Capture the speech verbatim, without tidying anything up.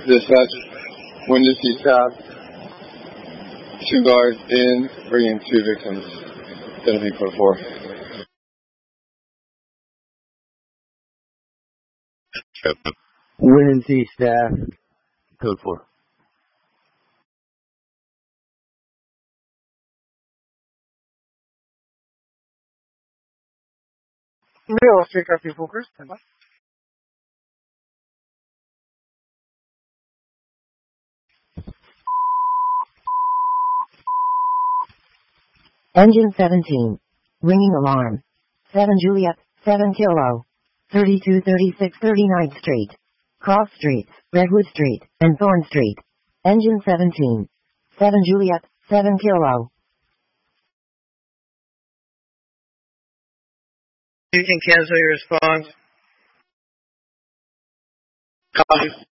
Dispatch, window seat staff, two guards in, bringing two victims. Gonna be code four. Window seat staff, code four. Real Street Curfew Focus. Engine seventeen. Ringing alarm. seven Juliet, seven Kilo. thirty-two thirty-six thirty-ninth Street. Cross Streets, Redwood Street, and Thorn Street. Engine seventeen. seven Juliet, seven Kilo. You can cancel your response. Copy.